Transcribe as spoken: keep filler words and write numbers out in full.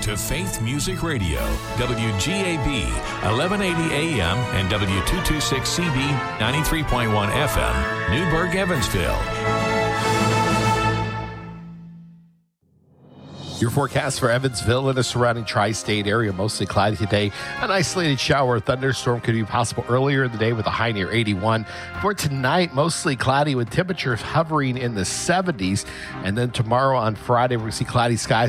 to Faith Music Radio, W G A B, eleven eighty A M and W two twenty-six C B, ninety-three point one F M, Newburgh, Evansville. Your forecast for Evansville and the surrounding tri-state area, mostly cloudy today. An isolated shower or thunderstorm could be possible earlier in the day with a high near eighty-one. For tonight, mostly cloudy with temperatures hovering in the seventies. And then tomorrow on Friday, we're going to see cloudy skies.